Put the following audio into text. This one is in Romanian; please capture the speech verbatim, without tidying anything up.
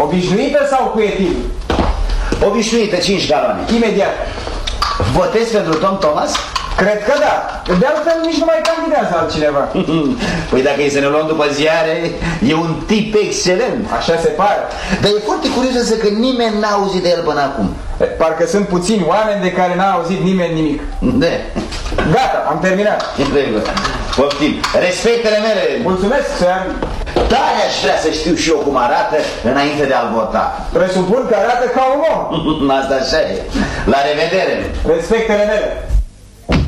Obișnuită sau cu etil? Obișnuită, cinci galoane. Imediat. Votezi pentru Tom Thomas? Cred că da. De altfel nici nu mai candidează altcineva. Păi dacă e să ne luăm după ziare, e un tip excelent. Așa se pare. Dar e foarte curios însă că nimeni n-a auzit de el până acum. Parcă sunt puțini oameni de care n-a auzit nimeni nimic. Da. Gata, am terminat. Poftim. Respectele mele. Mulțumesc, sir. Tare aș vrea să știu și eu cum arată înainte de a-l vota. Presupun că arată ca un om. Asta așa e. La revedere. Respectele mele.